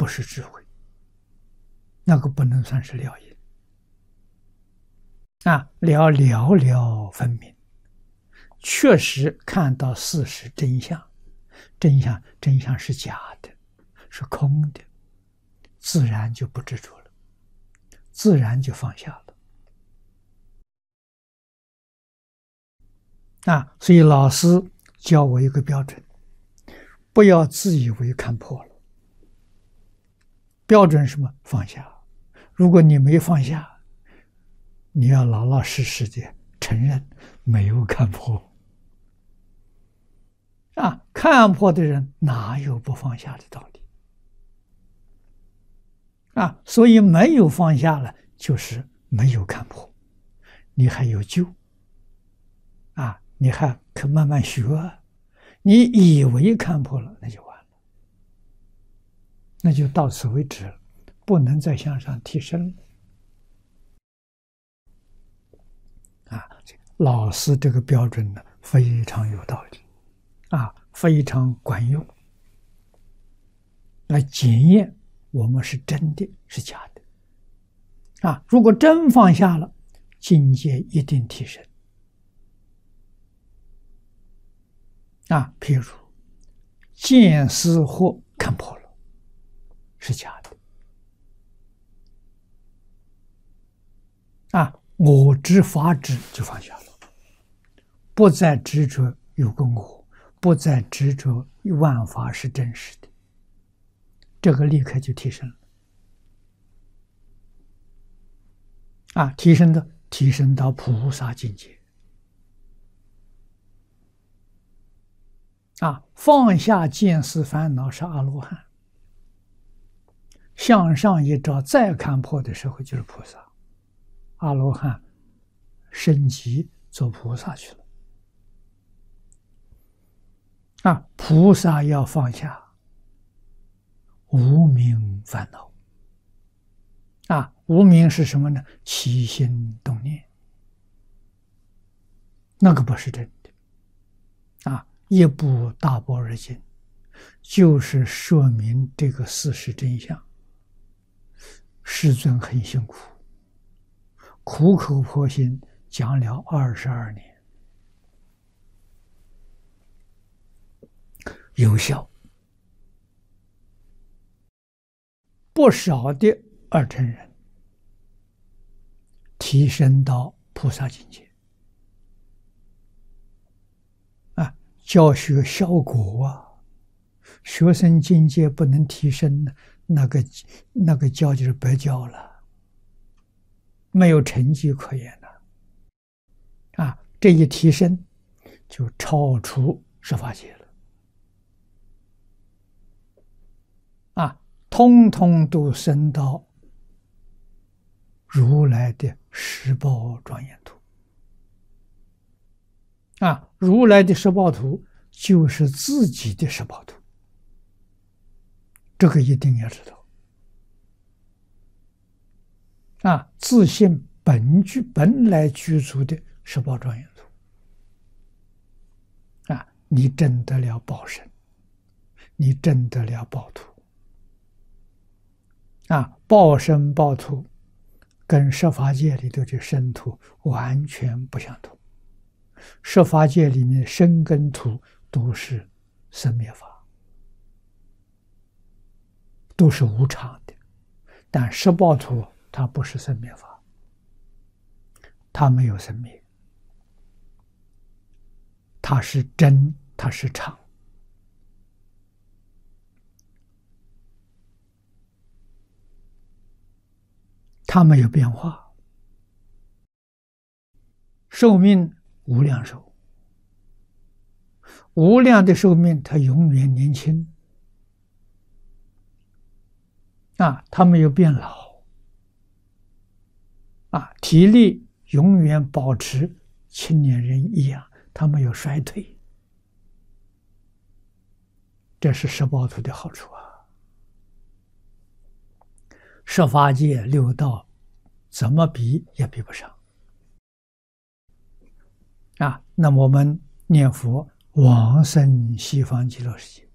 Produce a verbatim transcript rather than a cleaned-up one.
不是智慧，那个不能算是了因啊。了了了分明，确实看到事实真相，真相真相是假的，是空的，自然就不执着了，自然就放下了啊。所以老师教我一个标准，不要自以为看破了。标准是什么？放下。如果你没放下，你要老老实实的承认没有看破啊。看破的人哪有不放下的道理啊？所以没有放下了，就是没有看破，你还有救啊，你还可慢慢学。你以为看破了，那就完了，那就到此为止了，不能再向上提升了啊。老师这个标准呢，非常有道理啊，非常管用，来检验我们是真的是假的啊。如果真放下了，境界一定提升啊。譬如见思惑看破了，是假的啊。我执法执就放下了，不再执着有个我，不再执着万法是真实的，这个立刻就提升了啊。提升的提升到菩萨境界啊。放下见思烦恼是阿罗汉，向上一照再看破的时候就是菩萨。阿罗汉升级做菩萨去了啊。菩萨要放下无明烦恼啊。无明是什么呢？起心动念，那个不是真的啊。一部大般若经就是说明这个事实真相。世尊很辛苦，苦口婆心讲了二十二年，有效。不少的二乘人提升到菩萨境界啊。教学效果啊，学生境界不能提升，那个那个教就是白教了，没有成绩可言了啊。这一提升就超出十法界了啊，通通都升到如来的十报庄严图啊。如来的十报图就是自己的十报图，这个一定要知道啊。自信本具本来具足的十报庄严图啊，你证得了报身，你证得了报图啊。报身报图跟十法界里头的身图完全不相同。十法界里面身跟土都是生灭法，都是无常的，但十报图它不是生灭法，它没有生灭，它是真，它是常。它没有变化，寿命无量寿，无量的寿命，它永远年轻啊，它没有变老啊，体力永远保持青年人一样，它没有衰退，这是十报图的好处啊。十法界六道怎么比也比不上啊。那么我们念佛往生西方极乐世界，